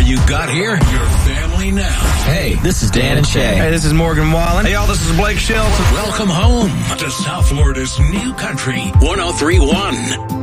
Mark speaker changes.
Speaker 1: you got here? Your family now. Hey, this is Dan and Shay.
Speaker 2: Hey, this is Morgan Wallen. Hey, y'all, this is Blake Shelton.
Speaker 1: Welcome home to South Florida's new country, 103.1.